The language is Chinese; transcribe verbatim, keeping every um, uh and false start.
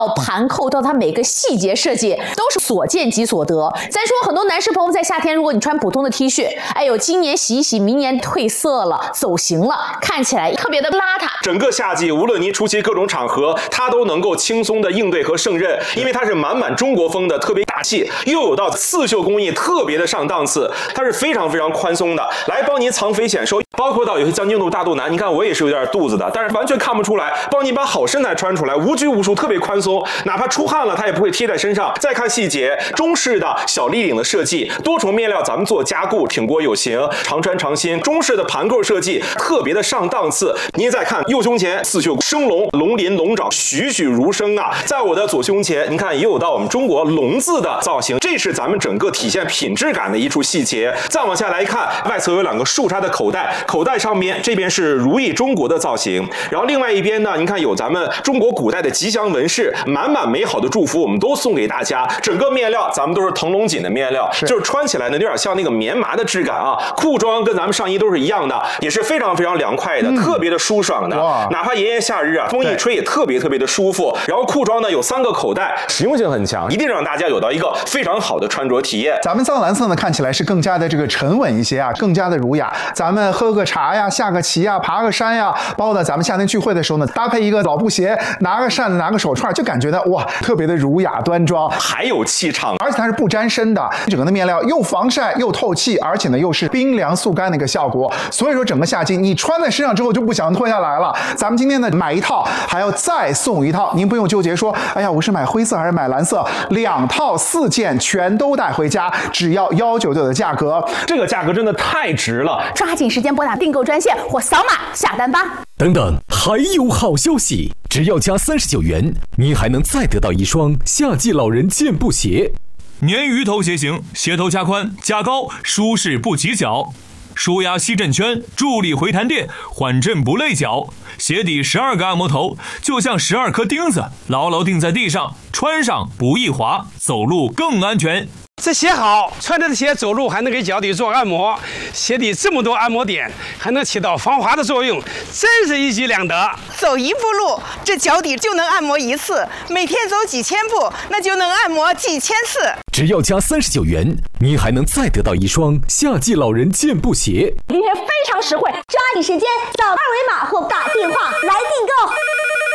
盘扣到它每个细节设计都是所见即所得。咱说很多男士朋友在夏天，如果你穿普通的 T 恤，哎呦，今年洗一洗，明年褪色了、走形了，看起来特别的邋遢。 整个夏季，无论您出席各种场合，它都能够轻松的应对和胜任，因为它是满满中国风的，特别大气，又有到刺绣工艺，特别的上档次，它是非常非常宽松的，来帮您藏肥显瘦。包括到有些将军肚、大肚腩，你看我也是有点肚子的，但是完全看不出来，帮您把好身材穿出来，无拘无束，特别宽松。哪怕出汗了，它也不会贴在身上。再看细节，中式的小立领的设计，多重面料咱们做加固，挺过有型，常穿常新。中式的盘扣设计特别的上档次。您再看右胸前刺绣生龙，龙鳞龙爪栩栩如生啊。在我的左胸前，您看也有到我们中国龙字的造型，这是咱们整个体现品质感的一处细节。再往下来看，外侧有两个竖插的口袋，口袋上面这边是如意中国的造型，然后另外一边呢，您看有咱们中国古代的吉祥纹饰，满满美好的祝福我们都送给大家。整个面料咱们都是腾龙锦的面料，是就是穿起来呢有点像那个棉麻的质感啊。裤装跟咱们上衣都是一样的，也是非常非常凉快的，嗯、特别的舒爽的。哪怕炎炎夏日啊，风一吹也特别特别的舒服。然后裤装呢有三个口袋，实用性很强，一定让大家有到一个非常好的穿着体验。 咱们藏蓝色呢看起来是更加的这个沉稳一些啊，更加的儒雅。咱们喝个茶呀，下个棋呀，爬个山呀，包括咱们夏天聚会的时候呢，搭配一个老布鞋，拿个扇子，拿个手串，就感觉到哇，特别的儒雅端庄， 还有气场， 而且它是不沾身的，整个的面料又防晒又透气，而且呢又是冰凉速干的一个效果。所以说整个夏季你穿在身上之后就不想脱下来了。咱们今天呢买一套还要再送一套，您不用纠结说，哎呀，我是买灰色还是买蓝色，两套四件全都带回家，只要一九九的价格， 这个价格真的太值了， 抓紧时间拨打订购专线或扫码下单吧。 等等，还有好消息！只要加三十九元，您还能再得到一双夏季老人健步鞋。 鲶鱼头鞋型，鞋头加宽加高，舒适不挤脚，舒压吸震圈，助力回弹垫，缓震不累脚。鞋底十二个按摩头，就像十二颗钉子，牢牢钉在地上，穿上不易滑，走路更安全。 这鞋好，穿着的鞋走路还能给脚底做按摩，鞋底这么多按摩点，还能起到防滑的作用，真是一举两得。 走一步路，这脚底就能按摩一次；每天走几千步，那就能按摩几千次。 只要加三十九元，您还能再得到一双夏季老人健步鞋。 今天非常实惠，抓紧时间扫二维码或打电话来订购。